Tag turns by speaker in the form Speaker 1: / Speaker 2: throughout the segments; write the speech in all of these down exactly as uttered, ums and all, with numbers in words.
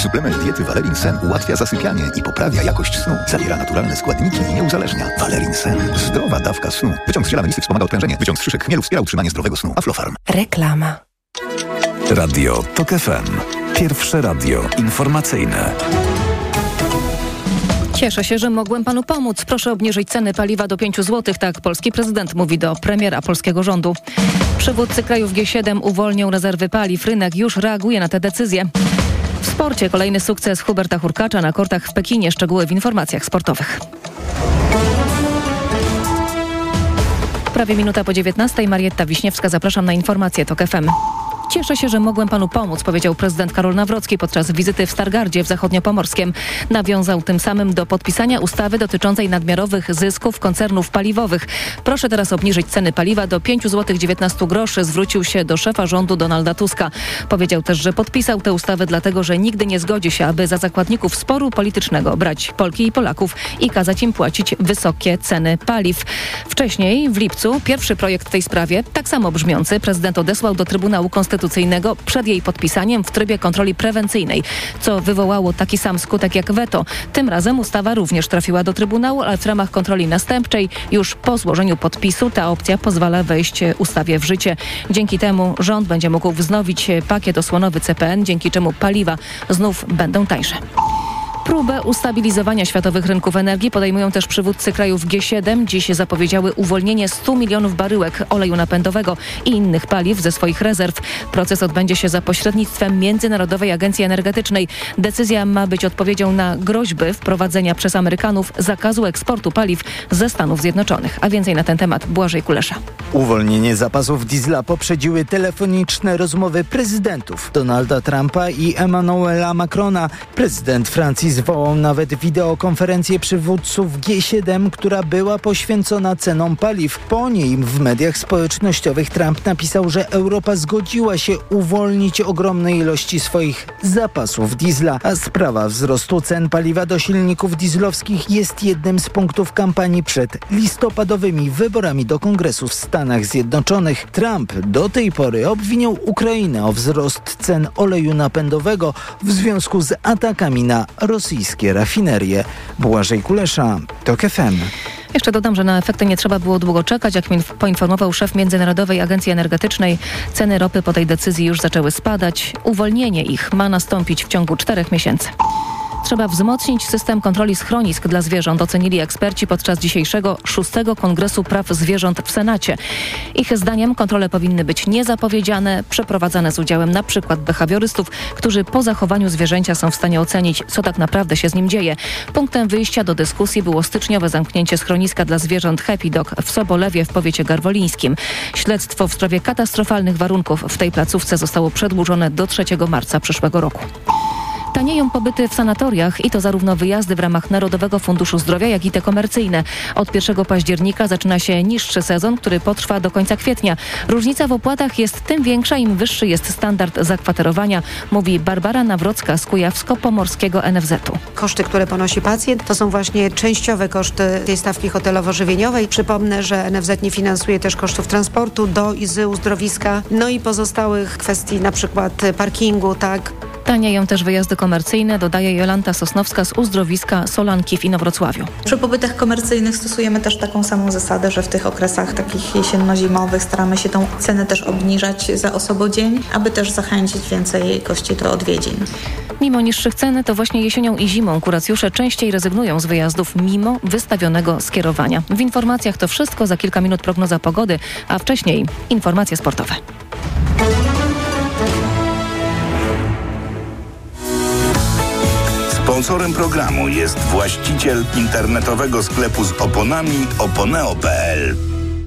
Speaker 1: Suplement diety Valerin Sen ułatwia zasypianie i poprawia jakość snu. Zawiera naturalne składniki i nie uzależnia. Valerin Sen. Zdrowa dawka snu. Wyciąg z ziela melisy wspomaga odprężenie. Wyciąg z szyszek chmielu wspiera utrzymanie zdrowego snu. Aflofarm.
Speaker 2: Reklama.
Speaker 3: Radio Tok F M. Pierwsze radio informacyjne.
Speaker 4: Cieszę się, że mogłem panu pomóc. Proszę obniżyć ceny paliwa do pięć złotych. Tak polski prezydent mówi do premiera polskiego rządu. Przywódcy krajów G siedem uwolnią rezerwy paliw. Rynek już reaguje na tę decyzję. W sporcie kolejny sukces Huberta Hurkacza na kortach w Pekinie. Szczegóły w informacjach sportowych. Prawie minuta po dziewiętnastej. Marietta Wiśniewska, zapraszam na informacje Tok F M. Cieszę się, że mogłem panu pomóc, powiedział prezydent Karol Nawrocki podczas wizyty w Stargardzie w Zachodniopomorskiem. Nawiązał tym samym do podpisania ustawy dotyczącej nadmiarowych zysków koncernów paliwowych. Proszę teraz obniżyć ceny paliwa do pięć złotych dziewiętnaście groszy. Zwrócił się do szefa rządu Donalda Tuska. Powiedział też, że podpisał tę ustawę dlatego, że nigdy nie zgodzi się, aby za zakładników sporu politycznego brać Polki i Polaków i kazać im płacić wysokie ceny paliw. Wcześniej, w lipcu, pierwszy projekt w tej sprawie, tak samo brzmiący, prezydent odesłał do Trybunału Konstytucyjnego przed jej podpisaniem w trybie kontroli prewencyjnej, co wywołało taki sam skutek jak weto. Tym razem ustawa również trafiła do Trybunału, ale w ramach kontroli następczej już po złożeniu podpisu ta opcja pozwala wejść ustawie w życie. Dzięki temu rząd będzie mógł wznowić pakiet osłonowy C P N, dzięki czemu paliwa znów będą tańsze. Próbę ustabilizowania światowych rynków energii podejmują też przywódcy krajów G siedem. Dziś zapowiedziały uwolnienie stu milionów baryłek oleju napędowego i innych paliw ze swoich rezerw. Proces odbędzie się za pośrednictwem Międzynarodowej Agencji Energetycznej. Decyzja ma być odpowiedzią na groźby wprowadzenia przez Amerykanów zakazu eksportu paliw ze Stanów Zjednoczonych. A więcej na ten temat Błażej Kulesza.
Speaker 5: Uwolnienie zapasów diesla poprzedziły telefoniczne rozmowy prezydentów Donalda Trumpa i Emmanuela Macrona. Prezydent Francji zwołał nawet wideokonferencję przywódców G siedem, która była poświęcona cenom paliw. Po niej w mediach społecznościowych Trump napisał, że Europa zgodziła się uwolnić ogromne ilości swoich zapasów diesla, a sprawa wzrostu cen paliwa do silników dieslowskich jest jednym z punktów kampanii przed listopadowymi wyborami do Kongresu w Stanach Zjednoczonych. Trump do tej pory obwiniał Ukrainę o wzrost cen oleju napędowego w związku z atakami na rosyjskie rafinerie. Błażej Kulesza, Tok F M.
Speaker 4: Jeszcze dodam, że na efekty nie trzeba było długo czekać. Jak poinformował szef Międzynarodowej Agencji Energetycznej, ceny ropy po tej decyzji już zaczęły spadać. Uwolnienie ich ma nastąpić w ciągu czterech miesięcy. Trzeba wzmocnić system kontroli schronisk dla zwierząt, ocenili eksperci podczas dzisiejszego szóstego Kongresu Praw Zwierząt w Senacie. Ich zdaniem kontrole powinny być niezapowiedziane, przeprowadzane z udziałem na przykład behawiorystów, którzy po zachowaniu zwierzęcia są w stanie ocenić, co tak naprawdę się z nim dzieje. Punktem wyjścia do dyskusji było styczniowe zamknięcie schroniska dla zwierząt Happy Dog w Sobolewie w powiecie garwolińskim. Śledztwo w sprawie katastrofalnych warunków w tej placówce zostało przedłużone do trzeciego marca przyszłego roku. Tanieją pobyty w sanatoriach i to zarówno wyjazdy w ramach Narodowego Funduszu Zdrowia, jak i te komercyjne. Od pierwszego października zaczyna się niższy sezon, który potrwa do końca kwietnia. Różnica w opłatach jest tym większa, im wyższy jest standard zakwaterowania, mówi Barbara Nawrocka z Kujawsko-Pomorskiego N F Z-u.
Speaker 6: Koszty, które ponosi pacjent, to są właśnie częściowe koszty tej stawki hotelowo-żywieniowej. Przypomnę, że N F Z nie finansuje też kosztów transportu do i z uzdrowiska, no i pozostałych kwestii, na przykład parkingu, tak.
Speaker 4: Tanieją też wyjazdy komercyjne, dodaje Jolanta Sosnowska z uzdrowiska Solanki w Inowrocławiu.
Speaker 7: Przy pobytach komercyjnych stosujemy też taką samą zasadę, że w tych okresach takich jesienno-zimowych staramy się tą cenę też obniżać za osobodzień, aby też zachęcić więcej gości do odwiedzin.
Speaker 4: Mimo niższych cen, to właśnie jesienią i zimą kuracjusze częściej rezygnują z wyjazdów mimo wystawionego skierowania. W informacjach to wszystko, za kilka minut prognoza pogody, a wcześniej informacje sportowe.
Speaker 8: Sponsorem programu jest właściciel internetowego sklepu z oponami oponeo kropka p l.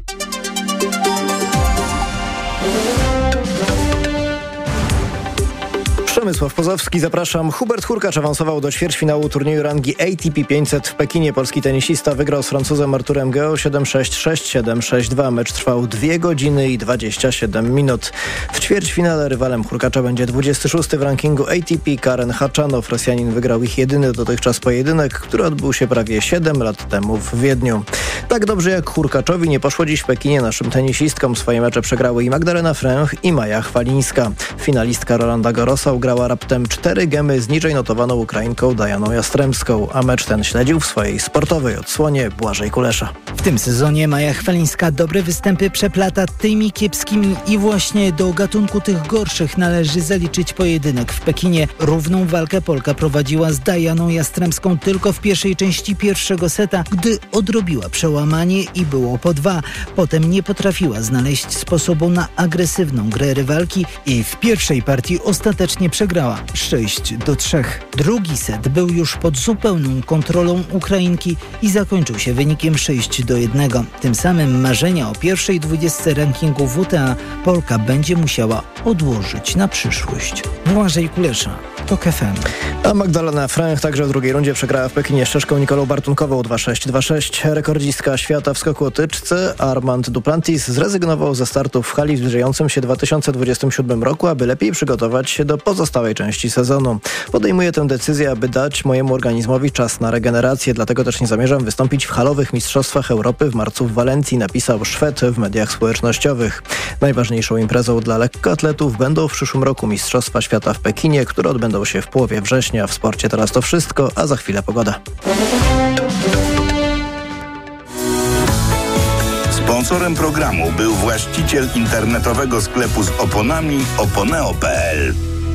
Speaker 9: Przemysław Pozowski, zapraszam. Hubert Hurkacz awansował do ćwierćfinału turnieju rangi A T P pięćset w Pekinie. Polski tenisista wygrał z Francuzem Arturem Geo siedem sześć, sześć siedem, sześć dwa. Mecz trwał dwie godziny i dwadzieścia siedem minut. W ćwierćfinale rywalem Hurkacza będzie dwudziesty szósty w rankingu A T P Karen Haczanow. Rosjanin wygrał ich jedyny dotychczas pojedynek, który odbył się prawie siedem lat temu w Wiedniu. Tak dobrze jak Hurkaczowi nie poszło dziś w Pekinie naszym tenisistkom. Swoje mecze przegrały i Magdalena Fręch, i Maja Chwalińska. Finalistka Rolanda Garrosa ugrała raptem cztery gemy z niżej notowaną Ukrainką Dajaną Jastrzębską, a mecz ten śledził w swojej sportowej odsłonie Błażej Kulesza.
Speaker 5: W tym sezonie Maja Chwalińska dobre występy przeplata tymi kiepskimi i właśnie do gatunku tych gorszych należy zaliczyć pojedynek w Pekinie. Równą walkę Polka prowadziła z Dajaną Jastrzębską tylko w pierwszej części pierwszego seta, gdy odrobiła przełamanie i było po dwa. Potem nie potrafiła znaleźć sposobu na agresywną grę rywalki i w pierwszej partii ostatecznie przegrała sześć do trzech. Drugi set był już pod zupełną kontrolą Ukrainki i zakończył się wynikiem sześć do jednego. Tym samym marzenia o pierwszej dwudziestce rankingu W T A Polka będzie musiała odłożyć na przyszłość. Błażej Kulesza, TOK F M.
Speaker 9: A Magdalena Fręch także w drugiej rundzie przegrała w Pekinie z Czeszką Nikolą Bartunkową dwa sześć dwa sześć. Rekordzistka świata w skoku o tyczce Armand Duplantis zrezygnował ze startów w hali w zbliżającym się dwa tysiące dwudziestym siódmym roku, aby lepiej przygotować się do pozostałej części sezonu. Podejmuję tę decyzję, aby dać mojemu organizmowi czas na regenerację, dlatego też nie zamierzam wystąpić w halowych mistrzostwach Europy w marcu w Walencji, napisał Szwed w mediach społecznościowych. Najważniejszą imprezą dla lekkoatletów będą w przyszłym roku Mistrzostwa Świata w Pekinie, które odbędą się w połowie września. W sporcie teraz to wszystko, a za chwilę pogoda.
Speaker 8: Sponsorem programu był właściciel internetowego sklepu z oponami oponeo kropka p l.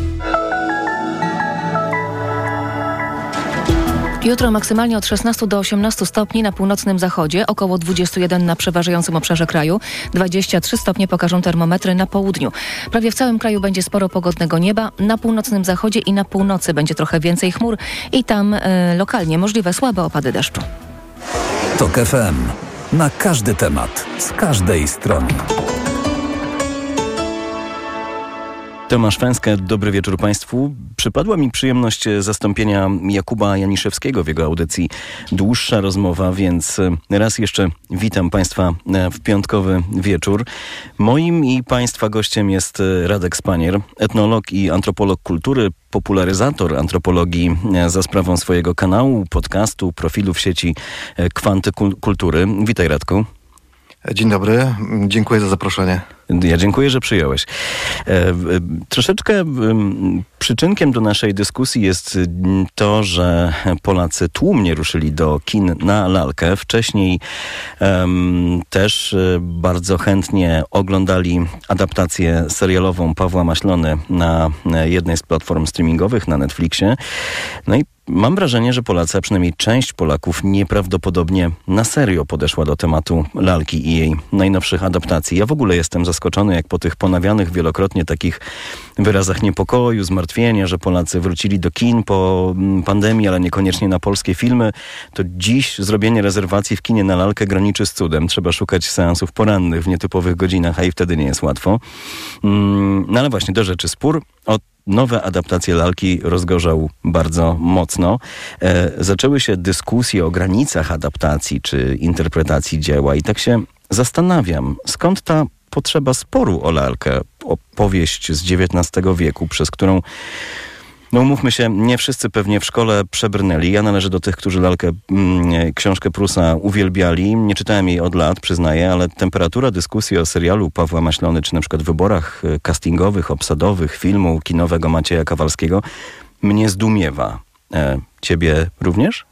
Speaker 4: Jutro maksymalnie od szesnastu do osiemnastu stopni na północnym zachodzie, około dwadzieścia jeden na przeważającym obszarze kraju, dwadzieścia trzy stopnie pokażą termometry na południu. Prawie w całym kraju będzie sporo pogodnego nieba, na północnym zachodzie i na północy będzie trochę więcej chmur i tam e, lokalnie możliwe słabe opady deszczu.
Speaker 3: TOK F M. Na każdy temat, z każdej strony.
Speaker 2: Tomasz Fęskę, dobry wieczór Państwu. Przypadła mi przyjemność zastąpienia Jakuba Janiszewskiego w jego audycji Dłuższa rozmowa, więc raz jeszcze witam Państwa w piątkowy wieczór. Moim i Państwa gościem jest Radek Spanier, etnolog i antropolog kultury, popularyzator antropologii za sprawą swojego kanału, podcastu, profilu w sieci Kwanty Kultury. Witaj, Radku.
Speaker 10: Dzień dobry, dziękuję za zaproszenie.
Speaker 2: Ja dziękuję, że przyjąłeś. E, troszeczkę e, przyczynkiem do naszej dyskusji jest to, że Polacy tłumnie ruszyli do kin na lalkę. Wcześniej e, też bardzo chętnie oglądali adaptację serialową Pawła Maślony na jednej z platform streamingowych, na Netflixie. No i mam wrażenie, że Polacy, a przynajmniej część Polaków, nieprawdopodobnie na serio podeszła do tematu lalki i jej najnowszych adaptacji. Ja w ogóle jestem zaskoczony, jak po tych ponawianych wielokrotnie takich wyrazach niepokoju, zmartwienia, że Polacy wrócili do kin po pandemii, ale niekoniecznie na polskie filmy, to dziś zrobienie rezerwacji w kinie na lalkę graniczy z cudem. Trzeba szukać seansów porannych w nietypowych godzinach, a i wtedy nie jest łatwo. No ale właśnie, do rzeczy spór o nowe adaptacje lalki rozgorzał bardzo mocno. E, zaczęły się dyskusje o granicach adaptacji czy interpretacji dzieła i tak się zastanawiam, skąd ta potrzeba sporu o lalkę, o powieść z dziewiętnastego wieku, przez którą, no umówmy się, nie wszyscy pewnie w szkole przebrnęli. Ja należę do tych, którzy lalkę, mm, książkę Prusa uwielbiali. Nie czytałem jej od lat, przyznaję, ale temperatura dyskusji o serialu Pawła Maślony, czy na przykład wyborach castingowych, obsadowych, filmu kinowego Macieja Kawalskiego mnie zdumiewa. E, ciebie również?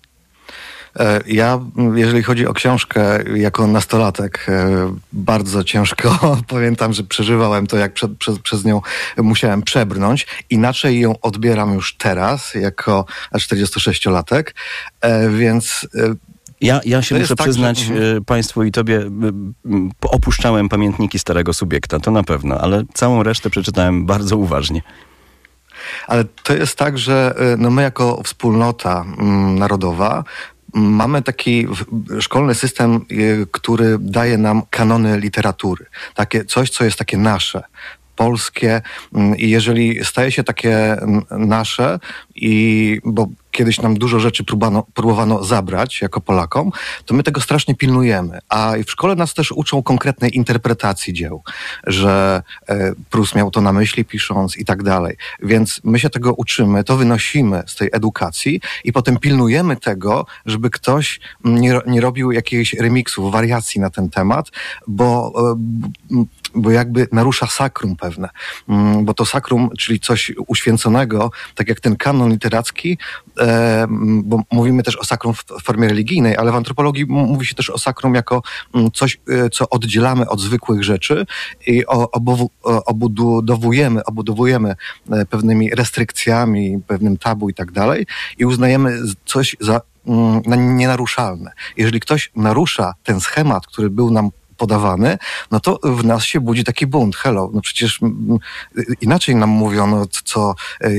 Speaker 10: Ja, jeżeli chodzi o książkę, jako nastolatek, bardzo ciężko pamiętam, że przeżywałem to, jak przed, przez, przez nią musiałem przebrnąć. Inaczej ją odbieram już teraz, jako czterdziestosześciolatek, więc...
Speaker 2: Ja, ja się muszę
Speaker 10: tak,
Speaker 2: przyznać
Speaker 10: że...
Speaker 2: Państwu i Tobie, opuszczałem pamiętniki Starego Subiekta, to na pewno, ale całą resztę przeczytałem bardzo uważnie.
Speaker 10: Ale to jest tak, że no my jako wspólnota mm, narodowa mamy taki szkolny system, który daje nam kanony literatury. Takie coś, co jest takie nasze, polskie. I jeżeli staje się takie nasze, i bo kiedyś nam dużo rzeczy próbano, próbowano zabrać jako Polakom, to my tego strasznie pilnujemy. A w szkole nas też uczą konkretnej interpretacji dzieł, że e, Prus miał to na myśli pisząc i tak dalej. Więc my się tego uczymy, to wynosimy z tej edukacji i potem pilnujemy tego, żeby ktoś nie, nie robił jakichś remiksów, wariacji na ten temat, bo, bo jakby narusza sakrum pewne. Bo to sakrum, czyli coś uświęconego, tak jak ten kanon literacki, bo mówimy też o sakrum w formie religijnej, ale w antropologii mówi się też o sakrum jako coś, co oddzielamy od zwykłych rzeczy i obudowujemy, obudowujemy pewnymi restrykcjami, pewnym tabu i tak dalej i uznajemy coś za nienaruszalne. Jeżeli ktoś narusza ten schemat, który był nam podawany, no to w nas się budzi taki bunt. Hello, no przecież inaczej nam mówiono, co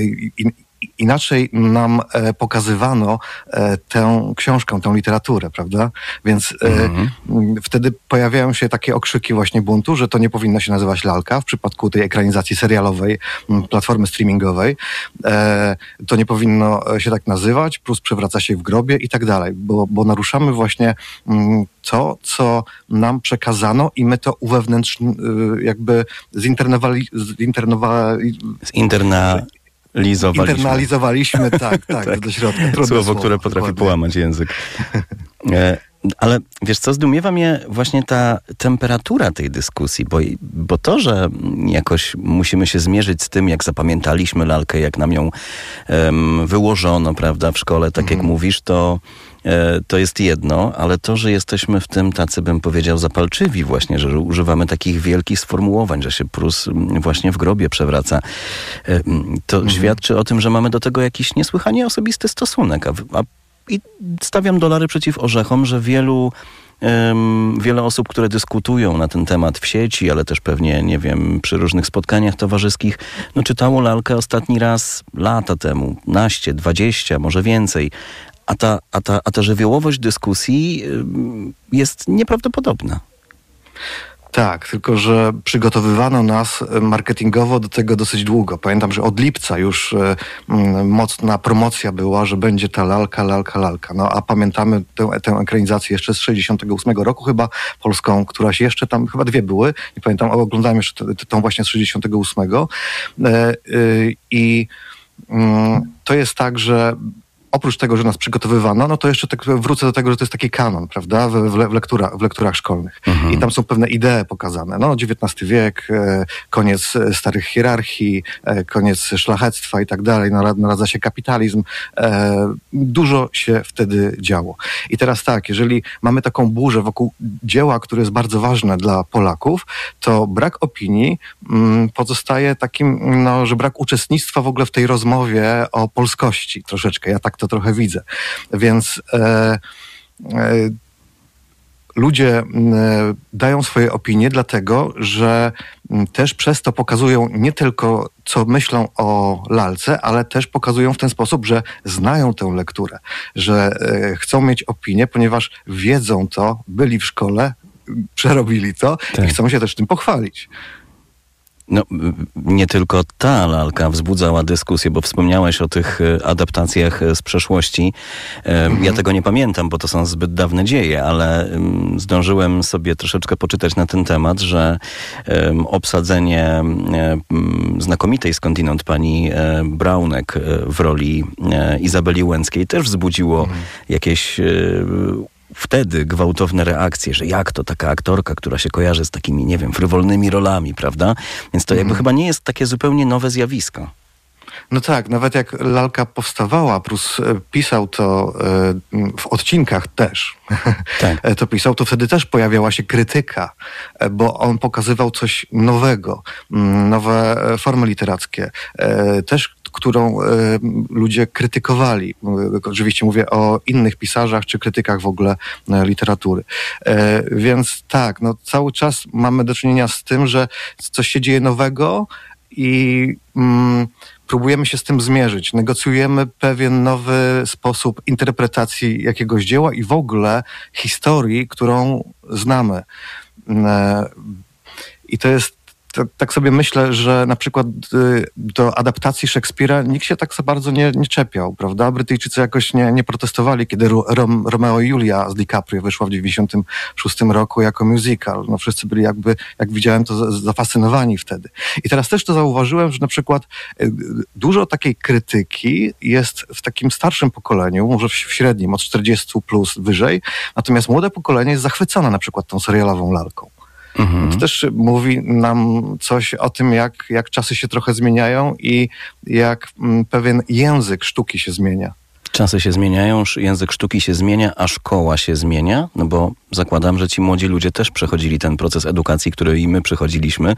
Speaker 10: inaczej nam pokazywano tę książkę, tę literaturę, prawda? Więc mhm. wtedy pojawiają się takie okrzyki właśnie buntu, że to nie powinno się nazywać lalka w przypadku tej ekranizacji serialowej, platformy streamingowej. To nie powinno się tak nazywać, Prus przewraca się w grobie i tak dalej, bo, bo naruszamy właśnie to, co nam przekazano i my to uwewnętrznie jakby zinternowali... zinternowali
Speaker 2: Zinterna... Lizowaliśmy.
Speaker 10: Internalizowaliśmy, tak, tak, tak. do środka.
Speaker 2: Słowo, słowo, które potrafi dokładnie połamać język. E, ale wiesz co, zdumiewa mnie właśnie ta temperatura tej dyskusji, bo, bo to, że jakoś musimy się zmierzyć z tym, jak zapamiętaliśmy lalkę, jak nam ją um, wyłożono, prawda, w szkole, tak mhm. jak mówisz, to to jest jedno, ale to, że jesteśmy w tym tacy, bym powiedział, zapalczywi właśnie, że używamy takich wielkich sformułowań, że się Prus właśnie w grobie przewraca, to mhm. świadczy o tym, że mamy do tego jakiś niesłychanie osobisty stosunek. A, a, I stawiam dolary przeciw orzechom, że wielu Um, wiele osób, które dyskutują na ten temat w sieci, ale też pewnie, nie wiem, przy różnych spotkaniach towarzyskich, no czytało lalkę ostatni raz lata temu, naście, dwadzieścia, może więcej. A ta, a ta, a ta żywiołowość dyskusji jest nieprawdopodobna.
Speaker 10: Tak, tylko że przygotowywano nas marketingowo do tego dosyć długo. Pamiętam, że od lipca już mocna promocja była, że będzie ta lalka, lalka, lalka. No a pamiętamy tę, tę ekranizację jeszcze z sześćdziesiątego ósmego roku chyba, polską, która się jeszcze tam, chyba dwie były, nie pamiętam, oglądałem jeszcze tą właśnie z sześćdziesiątego ósmego. I to jest tak, że oprócz tego, że nas przygotowywano, no to jeszcze tak wrócę do tego, że to jest taki kanon, prawda, w, w, lektura, w lekturach szkolnych. Mhm. I tam są pewne idee pokazane. No, dziewiętnasty wiek, e, koniec starych hierarchii, e, koniec szlachectwa i tak dalej, naradza się kapitalizm. E, dużo się wtedy działo. I teraz tak, jeżeli mamy taką burzę wokół dzieła, które jest bardzo ważne dla Polaków, to brak opinii m, pozostaje takim, no, że brak uczestnictwa w ogóle w tej rozmowie o polskości troszeczkę. Ja tak to trochę widzę. Więc e, e, ludzie e, dają swoje opinie dlatego, że m, też przez to pokazują nie tylko co myślą o lalce, ale też pokazują w ten sposób, że znają tę lekturę, że e, chcą mieć opinię, ponieważ wiedzą to, byli w szkole, przerobili to tak. i chcą się też tym pochwalić.
Speaker 2: No, nie tylko ta lalka wzbudzała dyskusję, bo wspomniałeś o tych adaptacjach z przeszłości. Mhm. Ja tego nie pamiętam, bo to są zbyt dawne dzieje, ale zdążyłem sobie troszeczkę poczytać na ten temat, że obsadzenie znakomitej skądinąd pani Braunek w roli Izabeli Łęckiej też wzbudziło mhm. jakieś wtedy gwałtowne reakcje, że jak to taka aktorka, która się kojarzy z takimi, nie wiem, frywolnymi rolami, prawda? Więc to jakby mm. chyba nie jest takie zupełnie nowe zjawisko.
Speaker 10: No tak, nawet jak lalka powstawała, Prus pisał to w odcinkach też, tak. to pisał, to wtedy też pojawiała się krytyka, bo on pokazywał coś nowego, nowe formy literackie, też którą e, ludzie krytykowali. Oczywiście mówię o innych pisarzach czy krytykach w ogóle e, literatury. E, więc tak, no cały czas mamy do czynienia z tym, że coś się dzieje nowego i mm, próbujemy się z tym zmierzyć. Negocjujemy pewien nowy sposób interpretacji jakiegoś dzieła i w ogóle historii, którą znamy. E, I to jest to, tak sobie myślę, że na przykład y, do adaptacji Szekspira nikt się tak za bardzo nie, nie czepiał, prawda? Brytyjczycy jakoś nie, nie protestowali, kiedy Rom, Romeo i Julia z DiCaprio wyszła w dziewięćdziesiątym szóstym roku jako musical. No wszyscy byli jakby, jak widziałem, to zafascynowani wtedy. I teraz też to zauważyłem, że na przykład y, dużo takiej krytyki jest w takim starszym pokoleniu, może w średnim, od czterdziestu plus wyżej, natomiast młode pokolenie jest zachwycone na przykład tą serialową lalką. Mhm. To też mówi nam coś o tym, jak, jak czasy się trochę zmieniają i jak m, pewien język sztuki się zmienia.
Speaker 2: Czasy się zmieniają, język sztuki się zmienia, a szkoła się zmienia, no bo zakładam, że ci młodzi ludzie też przechodzili ten proces edukacji, który i my przechodziliśmy.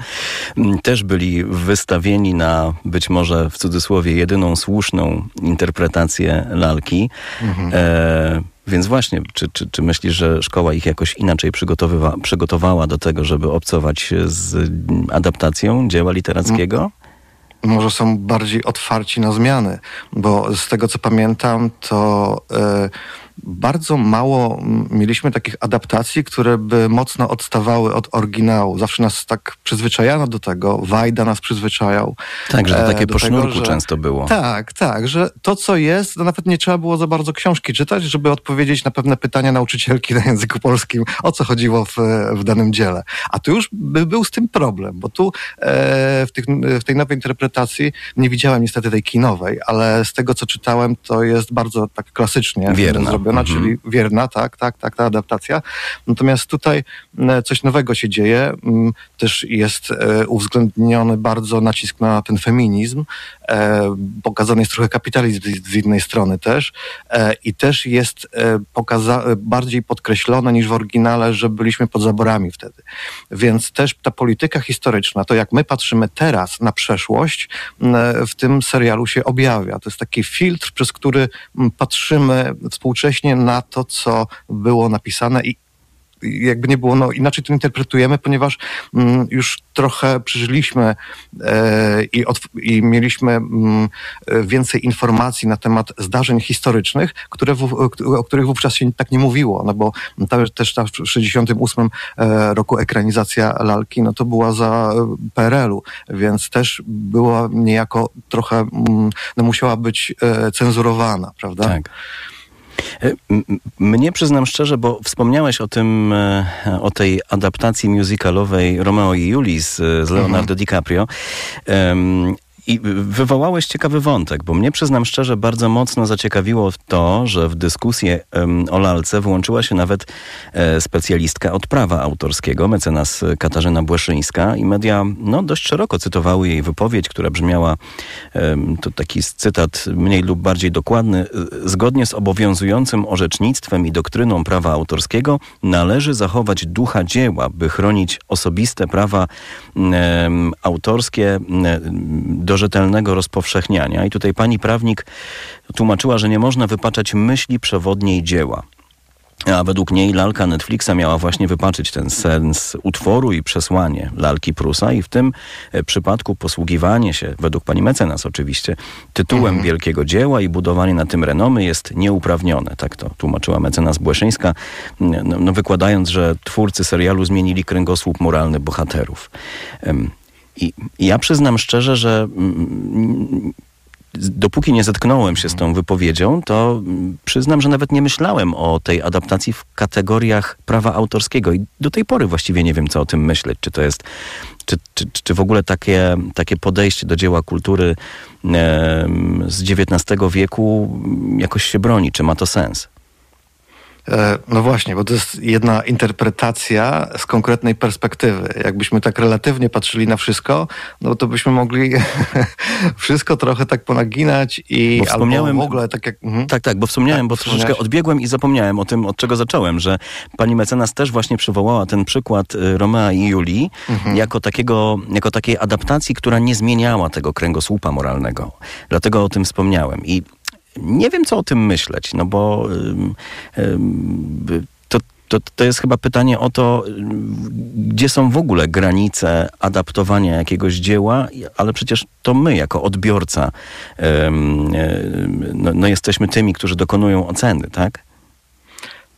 Speaker 2: Też byli wystawieni na być może w cudzysłowie jedyną słuszną interpretację lalki. Mhm. E, więc właśnie, czy, czy, czy myślisz, że szkoła ich jakoś inaczej przygotowywa, przygotowała do tego, żeby obcować z adaptacją dzieła literackiego?
Speaker 10: Może są bardziej otwarci na zmiany, bo z tego co pamiętam, to y, bardzo mało mieliśmy takich adaptacji, które by mocno odstawały od oryginału. Zawsze nas tak przyzwyczajano do tego. Wajda nas przyzwyczajał.
Speaker 2: Tak, że to takie
Speaker 10: do
Speaker 2: po
Speaker 10: tego,
Speaker 2: sznurku
Speaker 10: że,
Speaker 2: często było.
Speaker 10: Tak, tak, że to co jest, to nawet nie trzeba było za bardzo książki czytać, żeby odpowiedzieć na pewne pytania nauczycielki na języku polskim, o co chodziło w, w danym dziele. A tu już by był z tym problem, bo tu e, w, tych, w tej nowej interpretacji nie widziałem niestety tej kinowej, ale z tego co czytałem, to jest bardzo tak klasycznie
Speaker 2: wierna.
Speaker 10: zrobiona, mhm. czyli wierna, tak, tak, tak, ta adaptacja. Natomiast tutaj coś nowego się dzieje. Też jest uwzględniony bardzo nacisk na ten feminizm. Pokazany jest trochę kapitalizm z jednej strony też. I też jest pokaza- bardziej podkreślone niż w oryginale, że byliśmy pod zaborami wtedy. Więc też ta polityka historyczna, to jak my patrzymy teraz na przeszłość, w tym serialu się objawia. To jest taki filtr, przez który patrzymy współcześnie na to, co było napisane i jakby nie było, no inaczej to interpretujemy, ponieważ mm, już trochę przeżyliśmy e, i, od, i mieliśmy mm, więcej informacji na temat zdarzeń historycznych, które w, o których wówczas się tak nie mówiło, no bo ta, też ta w sześćdziesiątym ósmym e, roku ekranizacja lalki, no to była za P R L u, więc też była niejako trochę, mm, no musiała być e, cenzurowana, prawda? Tak.
Speaker 2: Mnie, przyznam szczerze, bo wspomniałeś o tym, o tej adaptacji musicalowej Romeo i Julii z, z Leonardo mhm. DiCaprio. Um, I wywołałeś ciekawy wątek, bo mnie, przyznam szczerze, bardzo mocno zaciekawiło to, że w dyskusję um, o lalce włączyła się nawet e, specjalistka od prawa autorskiego, mecenas Katarzyna Błeszyńska, i media no, dość szeroko cytowały jej wypowiedź, która brzmiała, e, to taki cytat mniej lub bardziej dokładny: zgodnie z obowiązującym orzecznictwem i doktryną prawa autorskiego należy zachować ducha dzieła, by chronić osobiste prawa e, autorskie e, do rzetelnego rozpowszechniania. I tutaj pani prawnik tłumaczyła, że nie można wypaczać myśli przewodniej dzieła. A według niej lalka Netflixa miała właśnie wypaczyć ten sens utworu i przesłanie lalki Prusa, i w tym przypadku posługiwanie się, według pani mecenas oczywiście, tytułem mhm. wielkiego dzieła i budowanie na tym renomy jest nieuprawnione. Tak to tłumaczyła mecenas Błeszyńska, no, no, wykładając, że twórcy serialu zmienili kręgosłup moralny bohaterów. Um, I ja przyznam szczerze, że dopóki nie zetknąłem się z tą wypowiedzią, to przyznam, że nawet nie myślałem o tej adaptacji w kategoriach prawa autorskiego i do tej pory właściwie nie wiem, co o tym myśleć. Czy to jest, czy, czy, czy w ogóle takie, takie podejście do dzieła kultury e, z dziewiętnastego wieku jakoś się broni, czy ma to sens?
Speaker 10: No właśnie, bo to jest jedna interpretacja z konkretnej perspektywy. Jakbyśmy tak relatywnie patrzyli na wszystko, no to byśmy mogli wszystko trochę tak ponaginać i
Speaker 2: wspomniałem,
Speaker 10: albo w ogóle tak jak... Mhm.
Speaker 2: Tak, tak, bo wspomniałem, tak, bo troszeczkę odbiegłem i zapomniałem o tym, od czego zacząłem, że pani mecenas też właśnie przywołała ten przykład Romea i Julii mhm. jako, takiego, jako takiej adaptacji, która nie zmieniała tego kręgosłupa moralnego. Dlatego o tym wspomniałem. I nie wiem, co o tym myśleć, no bo y, y, to, to, to jest chyba pytanie o to, gdzie są w ogóle granice adaptowania jakiegoś dzieła, ale przecież to my jako odbiorca y, y, no, no jesteśmy tymi, którzy dokonują oceny, tak?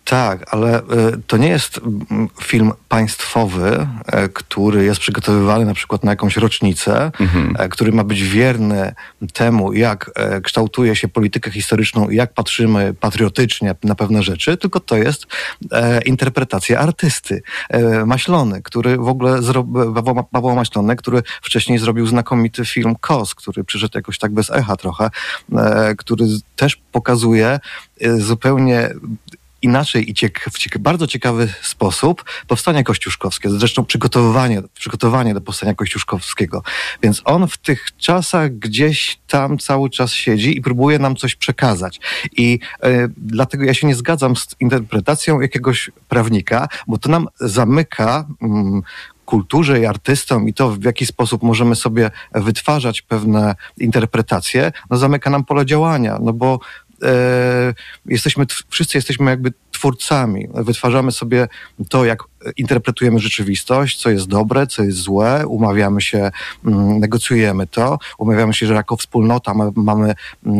Speaker 10: Tak, ale y, to nie jest y, film państwowy, y, który jest przygotowywany na przykład na jakąś rocznicę, mhm. y, który ma być wierny temu, jak y, kształtuje się politykę historyczną i jak patrzymy patriotycznie na pewne rzeczy, tylko to jest y, interpretacja artysty. Y, Maślony, który w ogóle zrobił, Paweł Maślony, który wcześniej zrobił znakomity film Kos, który przyszedł jakoś tak bez echa trochę, y, który też pokazuje y, zupełnie inaczej i ciek- w ciek- bardzo ciekawy sposób powstanie kościuszkowskie, zresztą przygotowywanie, przygotowanie do powstania kościuszkowskiego. Więc on w tych czasach gdzieś tam cały czas siedzi i próbuje nam coś przekazać. I y, dlatego ja się nie zgadzam z interpretacją jakiegoś prawnika, bo to nam zamyka mm, kulturze i artystom i to, w jaki sposób możemy sobie wytwarzać pewne interpretacje, no zamyka nam pole działania, no bo E, jesteśmy, wszyscy jesteśmy jakby twórcami. Wytwarzamy sobie to, jak interpretujemy rzeczywistość, co jest dobre, co jest złe, umawiamy się, negocjujemy to, umawiamy się, że jako wspólnota ma, mamy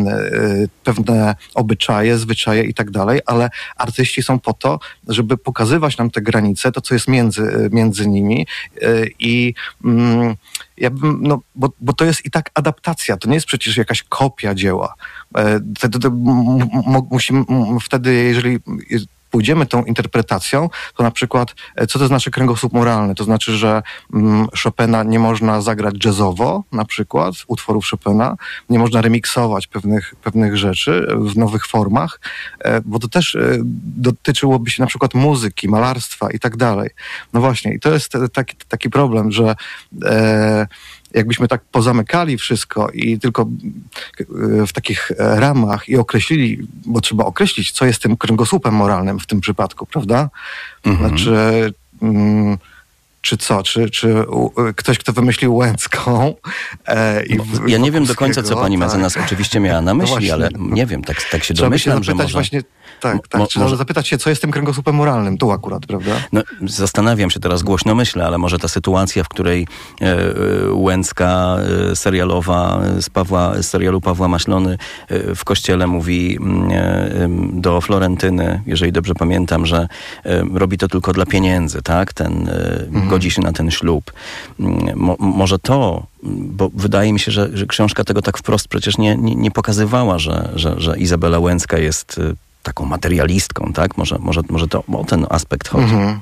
Speaker 10: pewne obyczaje, zwyczaje i tak dalej, ale artyści są po to, żeby pokazywać nam te granice, to, co jest między, między nimi i ja bym, no, bo, bo to jest i tak adaptacja, to nie jest przecież jakaś kopia dzieła. To, to, to, m- musimy wtedy, jeżeli pójdziemy tą interpretacją, to na przykład, co to znaczy kręgosłup moralny? To znaczy, że mm, Chopina nie można zagrać jazzowo, na przykład, utworów Chopina, nie można remiksować pewnych, pewnych rzeczy w nowych formach, e, bo to też e, dotyczyłoby się na przykład muzyki, malarstwa i tak dalej. No właśnie, i to jest taki, taki problem, że e, jakbyśmy tak pozamykali wszystko i tylko w takich ramach i określili, bo trzeba określić, co jest tym kręgosłupem moralnym w tym przypadku, prawda? Mhm. Znaczy, mm, czy co? Czy, czy ktoś, kto wymyślił Łęcką? E, i
Speaker 2: no, ja nie wiem do końca, co pani
Speaker 10: tak.
Speaker 2: mecenas oczywiście miała na myśli, no ale nie wiem, tak, tak się
Speaker 10: trzeba
Speaker 2: domyślam,
Speaker 10: się
Speaker 2: że może... Właśnie,
Speaker 10: tak, tak.
Speaker 2: Mo,
Speaker 10: Trzeba
Speaker 2: może...
Speaker 10: zapytać się, co jest tym kręgosłupem moralnym, tu akurat, prawda?
Speaker 2: No, zastanawiam się teraz, głośno myślę, ale może ta sytuacja, w której e, e, Łęcka e, serialowa z, Pawła, z serialu Pawła Maślony e, w kościele mówi e, do Florentyny, jeżeli dobrze pamiętam, że e, robi to tylko dla pieniędzy, tak? Ten, e, mhm. godzi się na ten ślub. Mo, może to, bo wydaje mi się, że, że książka tego tak wprost przecież nie, nie, nie pokazywała, że, że, że Izabela Łęcka jest e, taką materialistką, tak? Może, może, może to o ten aspekt chodzi. Mhm.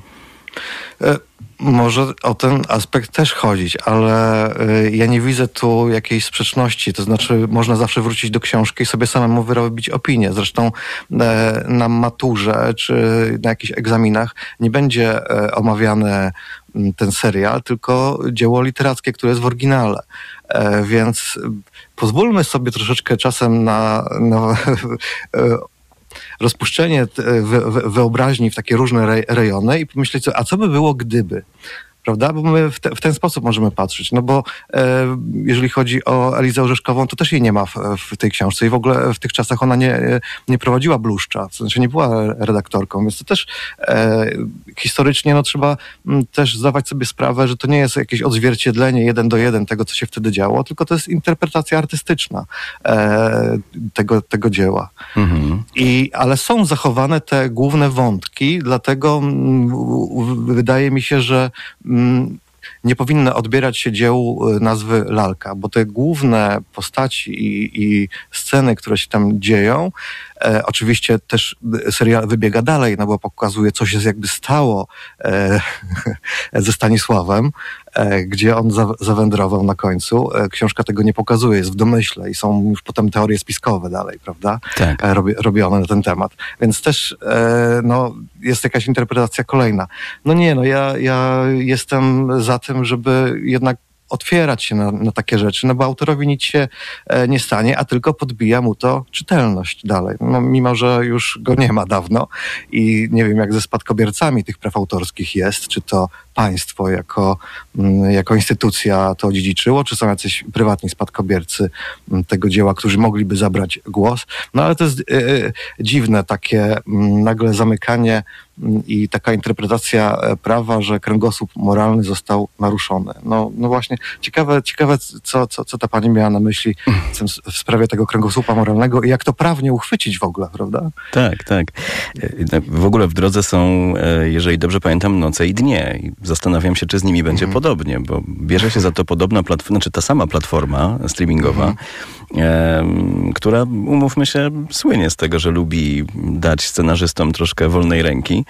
Speaker 10: E, może o ten aspekt też chodzić, ale e, ja nie widzę tu jakiejś sprzeczności. To znaczy, można zawsze wrócić do książki i sobie samemu wyrobić opinię. Zresztą e, na maturze czy na jakichś egzaminach nie będzie e, omawiany ten serial, tylko dzieło literackie, które jest w oryginale. E, więc pozwólmy sobie troszeczkę czasem na, na rozpuszczenie wyobraźni w takie różne rejony i pomyśleć sobie, a co by było gdyby? Prawda? Bo my w, te, w ten sposób możemy patrzeć. No bo e, jeżeli chodzi o Elizę Orzeszkową, to też jej nie ma w, w tej książce i w ogóle w tych czasach ona nie, nie prowadziła Bluszcza, to znaczy nie była redaktorką, więc to też e, historycznie no, trzeba m, też zdawać sobie sprawę, że to nie jest jakieś odzwierciedlenie jeden do jeden tego, co się wtedy działo, tylko to jest interpretacja artystyczna e, tego, tego dzieła. Mhm. I, ale są zachowane te główne wątki, dlatego m, w, wydaje mi się, że nie powinno odbierać się dziełu nazwy lalka, bo te główne postaci i, i sceny, które się tam dzieją, e, oczywiście też serial wybiega dalej, no bo pokazuje, co się jakby stało e, ze Stanisławem, e, gdzie on za, zawędrował na końcu. E, książka tego nie pokazuje, jest w domyśle i są już potem teorie spiskowe dalej, prawda? Tak. E, robi, robione na ten temat. Więc też e, no, jest jakaś interpretacja kolejna. No nie, no ja, ja jestem za tym, żeby jednak otwierać się na, na takie rzeczy, no bo autorowi nic się e, nie stanie, a tylko podbija mu to czytelność dalej. No, mimo, że już go nie ma dawno i nie wiem, jak ze spadkobiercami tych praw autorskich jest, czy to państwo jako, jako instytucja to odziedziczyło, czy są jacyś prywatni spadkobiercy tego dzieła, którzy mogliby zabrać głos. No ale to jest yy, dziwne takie yy, nagle zamykanie i taka interpretacja prawa, że kręgosłup moralny został naruszony. No, no właśnie, ciekawe, ciekawe co, co, co ta pani miała na myśli w sprawie tego kręgosłupa moralnego i jak to prawnie uchwycić w ogóle, prawda?
Speaker 2: Tak, tak. W ogóle w drodze są, jeżeli dobrze pamiętam, noce i dnie. I zastanawiam się, czy z nimi będzie mm. podobnie, bo bierze się za to podobna platforma, znaczy ta sama platforma streamingowa, mm. e, która, umówmy się, słynie z tego, że lubi dać scenarzystom troszkę wolnej ręki.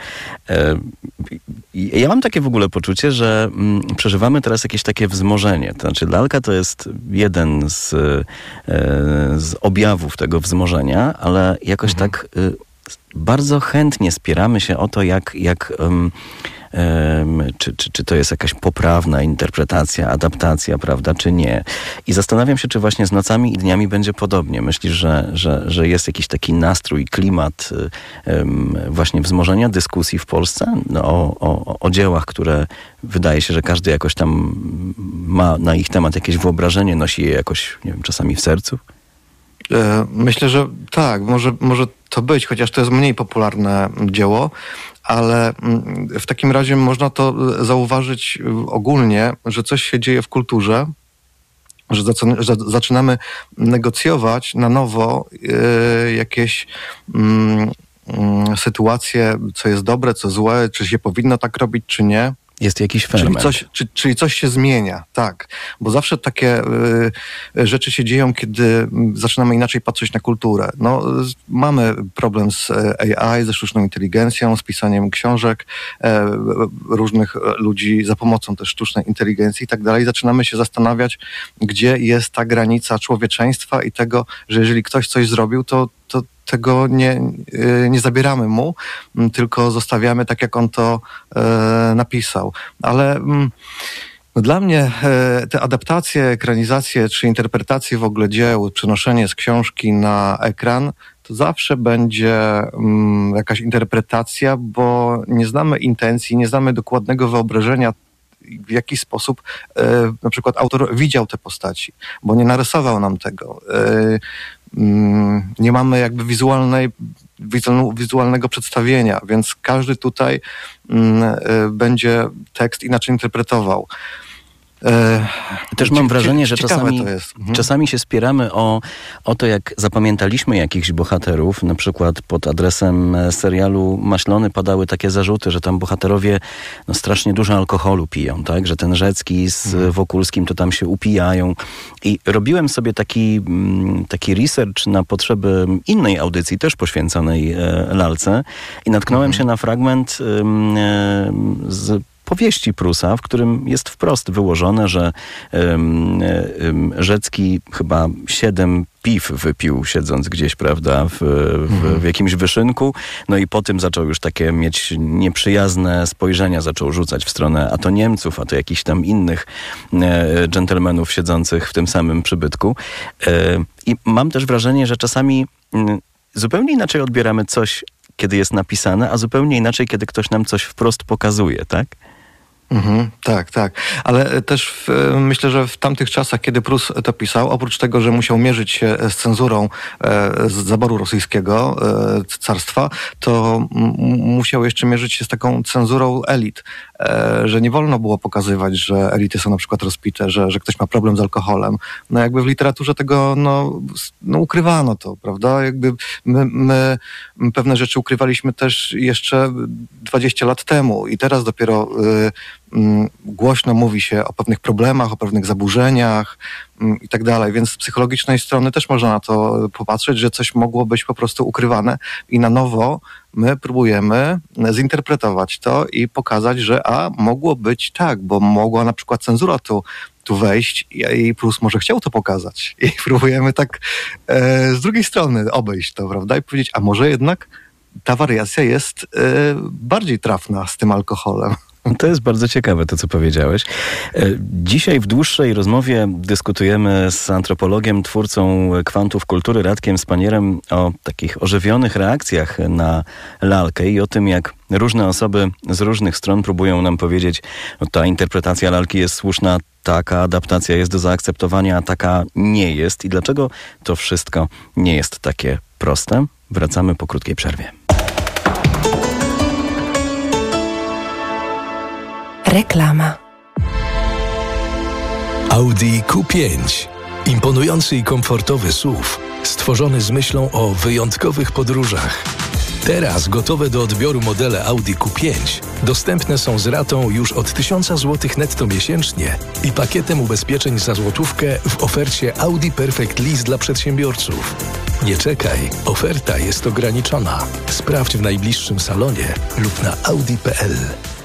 Speaker 2: Ja mam takie w ogóle poczucie, że przeżywamy teraz jakieś takie wzmożenie. To znaczy lalka to jest jeden z, z objawów tego wzmożenia, ale jakoś mhm. tak bardzo chętnie spieramy się o to, jak, jak um, um, czy, czy, czy to jest jakaś poprawna interpretacja, adaptacja, prawda, czy nie. I zastanawiam się, czy właśnie z nocami i dniami będzie podobnie. Myślisz, że, że, że jest jakiś taki nastrój, klimat um, właśnie wzmożenia dyskusji w Polsce no, o, o, o dziełach, które wydaje się, że każdy jakoś tam ma na ich temat jakieś wyobrażenie, nosi je jakoś, nie wiem, czasami w sercu?
Speaker 10: Myślę, że tak, może, może to być, chociaż to jest mniej popularne dzieło, ale w takim razie można to zauważyć ogólnie, że coś się dzieje w kulturze, że zaczynamy negocjować na nowo jakieś sytuacje, co jest dobre, co złe, czy się powinno tak robić, czy nie.
Speaker 2: Jest jakiś fenomen.
Speaker 10: Czyli coś, czy, czyli coś się zmienia, tak. Bo zawsze takie y, rzeczy się dzieją, kiedy zaczynamy inaczej patrzeć na kulturę. No, mamy problem z A I, ze sztuczną inteligencją, z pisaniem książek e, różnych ludzi za pomocą też sztucznej inteligencji i tak dalej. Zaczynamy się zastanawiać, gdzie jest ta granica człowieczeństwa i tego, że jeżeli ktoś coś zrobił, to, to tego nie, nie zabieramy mu, tylko zostawiamy tak, jak on to e, napisał. Ale mm, no dla mnie e, te adaptacje, ekranizacje czy interpretacje w ogóle dzieł, przenoszenie z książki na ekran, to zawsze będzie mm, jakaś interpretacja, bo nie znamy intencji, nie znamy dokładnego wyobrażenia, w jaki sposób e, na przykład autor widział te postaci, bo nie narysował nam tego. E, nie mamy jakby wizualnej, wizualnego przedstawienia, więc każdy tutaj będzie tekst inaczej interpretował.
Speaker 2: Też mam wrażenie, że
Speaker 10: Ciekawe
Speaker 2: czasami,
Speaker 10: to jest. Mhm.
Speaker 2: czasami się spieramy o, o to, jak zapamiętaliśmy jakichś bohaterów. Na przykład pod adresem serialu Maślony padały takie zarzuty, że tam bohaterowie no, strasznie dużo alkoholu piją, tak? Że ten Rzecki z mhm. Wokulskim to tam się upijają. I robiłem sobie taki, taki research na potrzeby innej audycji, też poświęconej e, lalce i natknąłem mhm. się na fragment e, z powieści Prusa, w którym jest wprost wyłożone, że um, um, Rzecki chyba siedem piw wypił, siedząc gdzieś, prawda, w, w, w jakimś wyszynku. No i po tym zaczął już takie mieć nieprzyjazne spojrzenia, zaczął rzucać w stronę a to Niemców, a to jakichś tam innych e, dżentelmenów siedzących w tym samym przybytku. E, I mam też wrażenie, że czasami m, zupełnie inaczej odbieramy coś, kiedy jest napisane, a zupełnie inaczej, kiedy ktoś nam coś wprost pokazuje, tak?
Speaker 10: Mhm, tak, tak. Ale też w, myślę, że w tamtych czasach, kiedy Prus to pisał, oprócz tego, że musiał mierzyć się z cenzurą e, z zaboru rosyjskiego e, carstwa, to m- musiał jeszcze mierzyć się z taką cenzurą elit, e, że nie wolno było pokazywać, że elity są na przykład rozpite, że, że ktoś ma problem z alkoholem. No jakby w literaturze tego no, no ukrywano to, prawda? Jakby my, my pewne rzeczy ukrywaliśmy też jeszcze dwadzieścia lat temu i teraz dopiero y, głośno mówi się o pewnych problemach, o pewnych zaburzeniach i tak dalej, więc z psychologicznej strony też można na to popatrzeć, że coś mogło być po prostu ukrywane i na nowo my próbujemy zinterpretować to i pokazać, że a, mogło być tak, bo mogła na przykład cenzura tu, tu wejść i Prus może chciał to pokazać i próbujemy tak e, z drugiej strony obejść to, prawda, i powiedzieć, a może jednak ta wariacja jest e, bardziej trafna z tym alkoholem.
Speaker 2: To jest bardzo ciekawe to, co powiedziałeś. Dzisiaj w dłuższej rozmowie dyskutujemy z antropologiem, twórcą kwantów kultury Radkiem Spanierem o takich ożywionych reakcjach na lalkę i o tym, jak różne osoby z różnych stron próbują nam powiedzieć, no, ta interpretacja lalki jest słuszna, taka adaptacja jest do zaakceptowania, a taka nie jest. I dlaczego to wszystko nie jest takie proste? Wracamy po krótkiej przerwie.
Speaker 11: Reklama.
Speaker 12: Audi Q pięć. Imponujący i komfortowy S U V, stworzony z myślą o wyjątkowych podróżach. Teraz gotowe do odbioru modele Audi Q pięć dostępne są z ratą już od tysiąc złotych netto miesięcznie i pakietem ubezpieczeń za złotówkę w ofercie Audi Perfect Lease dla przedsiębiorców. Nie czekaj, oferta jest ograniczona. Sprawdź w najbliższym salonie lub na audi kropka p l.